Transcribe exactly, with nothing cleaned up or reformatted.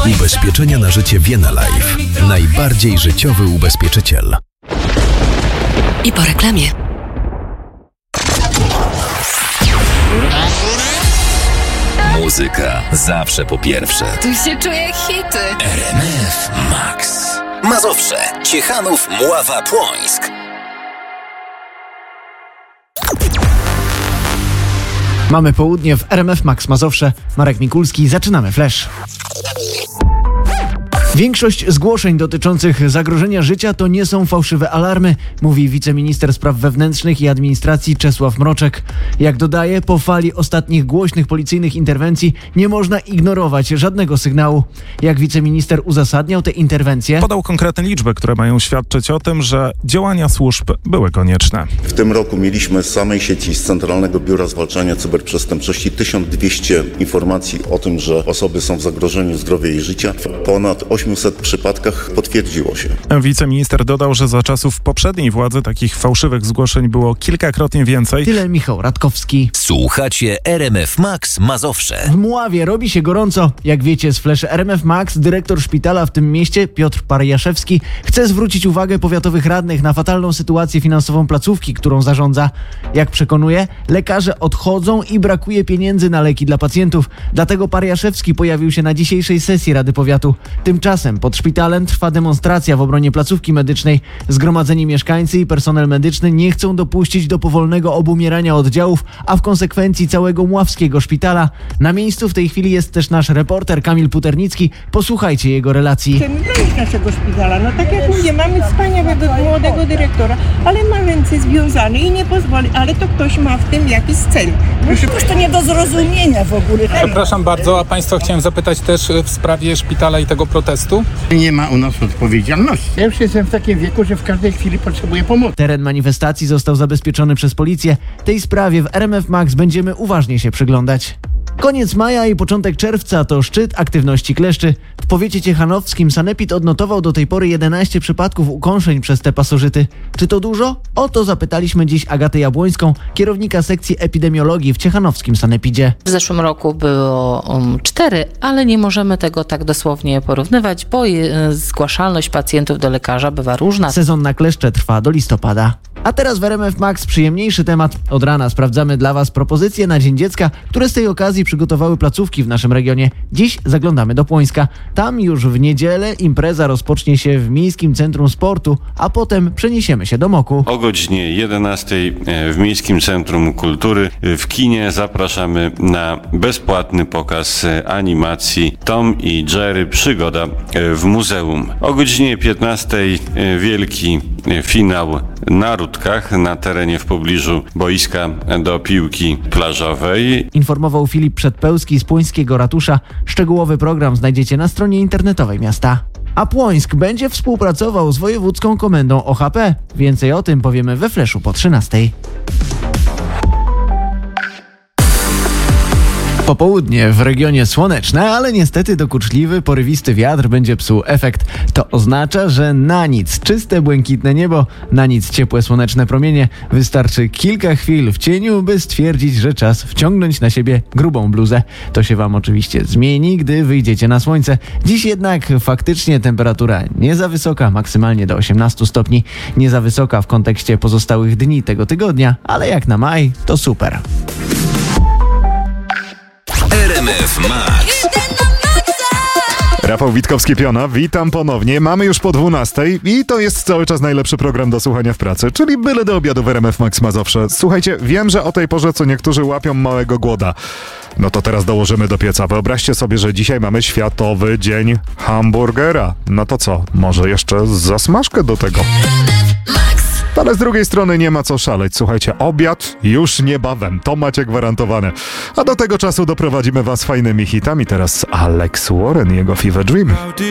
Ubezpieczenia na życie Vienna Life. Najbardziej życiowy ubezpieczyciel. I po reklamie. Muzyka zawsze po pierwsze. Tu się czuję hity. R M F Max. Mazowsze, Ciechanów, Mława, Płońsk. Mamy południe w R M F Max Mazowsze. Marek Mikulski, zaczynamy Flash. Większość zgłoszeń dotyczących zagrożenia życia to nie są fałszywe alarmy, mówi wiceminister spraw wewnętrznych i administracji Czesław Mroczek. Jak dodaje, po fali ostatnich głośnych policyjnych interwencji nie można ignorować żadnego sygnału. Jak wiceminister uzasadniał te interwencje? Podał konkretne liczby, które mają świadczyć o tym, że działania służb były konieczne. W tym roku mieliśmy z samej sieci z Centralnego Biura Zwalczania Cyberprzestępczości tysiąc dwieście informacji o tym, że osoby są w zagrożeniu zdrowia i życia. W ponad osiemset przypadkach potwierdziło się. Wiceminister dodał, że za czasów poprzedniej władzy takich fałszywych zgłoszeń było kilkakrotnie więcej. Tyle Michał Radkowski. Słuchacie R M F Max Mazowsze. W Mławie robi się gorąco. Jak wiecie z Flash R M F Max, dyrektor szpitala w tym mieście, Piotr Pariaszewski, chce zwrócić uwagę powiatowych radnych na fatalną sytuację finansową placówki, którą zarządza. Jak przekonuje, lekarze odchodzą i brakuje pieniędzy na leki dla pacjentów. Dlatego Pariaszewski pojawił się na dzisiejszej sesji Rady Powiatu. Tymczasem pod szpitalem trwa demonstracja w obronie placówki medycznej. Zgromadzeni mieszkańcy i personel medyczny nie chcą dopuścić do powolnego obumierania oddziałów, a w konsekwencji całego mławskiego szpitala. Na miejscu w tej chwili jest też nasz reporter Kamil Puternicki. Posłuchajcie jego relacji. Chcemy bronić naszego szpitala. No tak jak mówię, mamy wspaniałego młodego dyrektora, ale ma ręce związane i nie pozwoli, ale to ktoś ma w tym jakiś cel. Już to nie do zrozumienia w ogóle. Przepraszam bardzo, a Państwa chciałem zapytać też w sprawie szpitala i tego protestu. Nie ma u nas odpowiedzialności. Ja już jestem w takim wieku, że w każdej chwili potrzebuję pomocy. Teren manifestacji został zabezpieczony przez policję. Tej sprawie w R M F Max będziemy uważnie się przyglądać. Koniec maja i początek czerwca to szczyt aktywności kleszczy. W powiecie ciechanowskim sanepid odnotował do tej pory jedenaście przypadków ukąszeń przez te pasożyty. Czy to dużo? O to zapytaliśmy dziś Agatę Jabłońską, kierownika sekcji epidemiologii w ciechanowskim sanepidzie. W zeszłym roku było um, cztery, ale nie możemy tego tak dosłownie porównywać, bo y, zgłaszalność pacjentów do lekarza bywa różna. Sezon na kleszcze trwa do listopada. A teraz w R M F Max przyjemniejszy temat. Od rana sprawdzamy dla Was propozycje na Dzień Dziecka, które z tej okazji przygotowały placówki w naszym regionie. Dziś zaglądamy do Płońska. Tam już w niedzielę impreza rozpocznie się w Miejskim Centrum Sportu, a potem przeniesiemy się do Moku. O godzinie jedenastej w Miejskim Centrum Kultury w kinie zapraszamy na bezpłatny pokaz animacji Tom i Jerry Przygoda w muzeum. O godzinie piętnastej wielki finał na Rudkach, na terenie w pobliżu boiska do piłki plażowej. Informował Filip Przedpełski z Płońskiego Ratusza. Szczegółowy program znajdziecie na stronie internetowej miasta. A Płońsk będzie współpracował z Wojewódzką Komendą O H P. Więcej o tym powiemy we Flashu po trzynastej. Popołudnie w regionie słoneczne, ale niestety dokuczliwy, porywisty wiatr będzie psuł efekt. To oznacza, że na nic czyste, błękitne niebo, na nic ciepłe, słoneczne promienie. Wystarczy kilka chwil w cieniu, by stwierdzić, że czas wciągnąć na siebie grubą bluzę. To się Wam oczywiście zmieni, gdy wyjdziecie na słońce. Dziś jednak faktycznie temperatura nie za wysoka, maksymalnie do osiemnastu stopni. Nie za wysoka w kontekście pozostałych dni tego tygodnia, ale jak na maj, to super. R M F Max. Rafał Witkowski-Piona, witam ponownie. Mamy już po dwunastej i to jest cały czas najlepszy program do słuchania w pracy, czyli byle do obiadu w R M F Max Mazowsze. Słuchajcie, wiem, że o tej porze co niektórzy łapią małego głoda. No to teraz dołożymy do pieca. Wyobraźcie sobie, że dzisiaj mamy Światowy Dzień Hamburgera. No to co, może jeszcze zasmażkę do tego? Ale z drugiej strony nie ma co szaleć. Słuchajcie, obiad już niebawem. To macie gwarantowane. A do tego czasu doprowadzimy was fajnymi hitami. Teraz Alex Warren i jego Fever Dream.